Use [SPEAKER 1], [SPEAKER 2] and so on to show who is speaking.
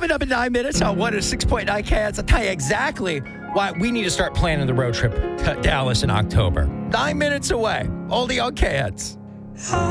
[SPEAKER 1] Coming up in 9 minutes on 106.9 KHATS, I'll tell you exactly why we need to start planning the road trip to Dallas in October. 9 minutes away. Only on KHATS.